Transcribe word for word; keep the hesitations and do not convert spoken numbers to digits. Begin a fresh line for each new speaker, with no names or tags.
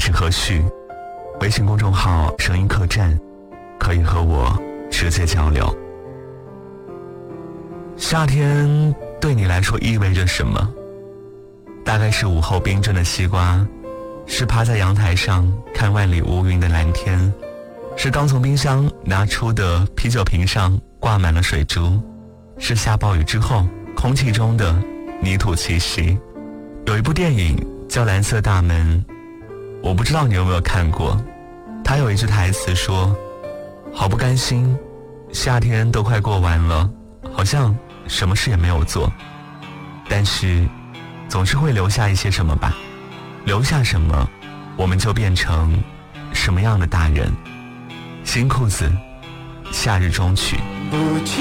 是何旭，微信公众号声音客栈，可以和我直接交流。夏天对你来说意味着什么？大概是午后冰镇的西瓜，是趴在阳台上看万里无云的蓝天，是刚从冰箱拿出的啤酒瓶上挂满了水珠，是下暴雨之后空气中的泥土气息。有一部电影叫《蓝色大门》，我不知道你有没有看过。他有一句台词说，好不甘心，夏天都快过完了，好像什么事也没有做，但是总是会留下一些什么吧，留下什么我们就变成什么样的大人。新裤子夏日中曲。
不去